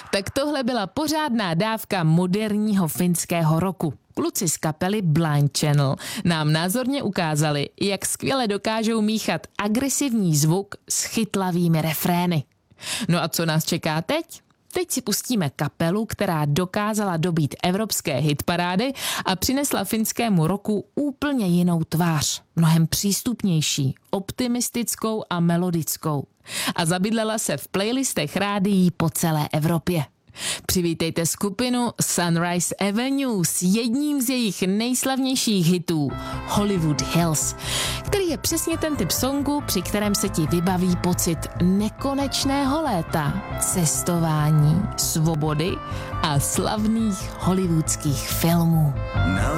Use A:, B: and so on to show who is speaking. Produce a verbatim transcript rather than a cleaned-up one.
A: Tak tohle byla pořádná dávka moderního finského rocku. Kluci z kapely Blind Channel nám názorně ukázali, jak skvěle dokážou míchat agresivní zvuk s chytlavými refrény. No a co nás čeká teď? Teď si pustíme kapelu, která dokázala dobít evropské hitparády a přinesla finskému rocku úplně jinou tvář, mnohem přístupnější, optimistickou a melodickou. A zabydlela se v playlistech rádií po celé Evropě. Přivítejte skupinu Sunrise Avenue s jedním z jejich nejslavnějších hitů, Hollywood Hills, který je přesně ten typ songu, při kterém se ti vybaví pocit nekonečného léta, cestování, svobody a slavných hollywoodských filmů.
B: Now